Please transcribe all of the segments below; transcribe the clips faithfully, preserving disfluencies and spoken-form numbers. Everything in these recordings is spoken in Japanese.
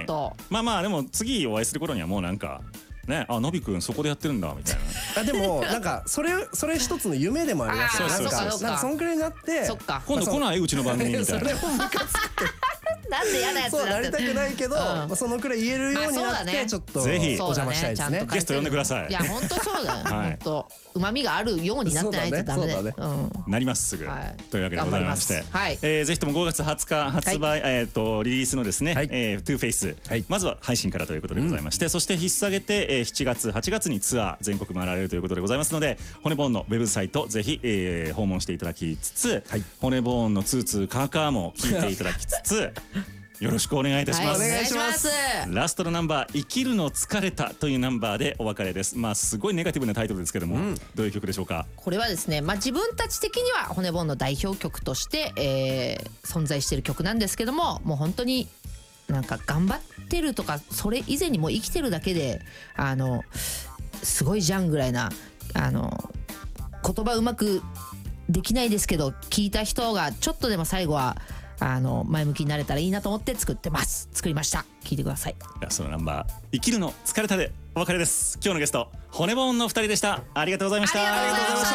とまあまあでも次お会いする頃にはもうなんかね、あ、のびくんそこでやってるんだみたいな。 あでもなんかそれそれ一つの夢でもありますよ。なんかなんかそんくらいになって、 そっか今度来ないうちの番組みたいな。 それもムカつく。 なんで嫌なやつそうなりになってたくないけど、まあそのくらい言えるようになってちょっとおぜひ邪魔したいですね。 ゲスト呼んでください。 いや本当そうだよ。 はい本当旨味があるようになってないとダメだよ。 なりますすぐ。というわけでございまして、えぜひともごがつはつか発売えっとリリースのですね、えトゥーフェイスまずは配信からということでございまして、そして引っ提げてしちがつはちがつにツアー全国回られるということでございますので、骨ボーンのウェブサイトぜひ訪問していただきつつ、骨ボーンのツーツーカーカーも聞いていただきつつ。よろしくお願いいたします。 お願いします。 ラストのナンバー、生きるの疲れたというナンバーでお別れです。まあすごいネガティブなタイトルですけども、うん、どういう曲でしょうか。 これはですね、まあ自分たち的には骨ボーンの代表曲として、えー、存在している曲なんですけども、もう本当になんか頑張ってるとかそれ以前にもう生きてるだけであのすごいじゃんぐらいなあの言葉うまくできないですけど、聞いた人がちょっとでも最後はあの前向きになれたらいいなと思って作ってます。作りました。聞いてください。 ラストのナンバー、生きるの疲れたでお別れです。今日のゲスト骨ボーンのふたりでした。ありがとうございました。 ありがとうございました。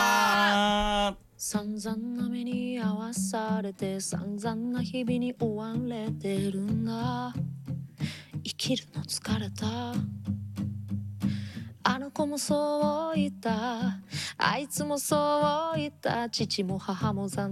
散々な目に合わされて散々な日々に追われてるんだ。生きるの疲れた。あの子もそう言った、あいつもそう言った、父も母も残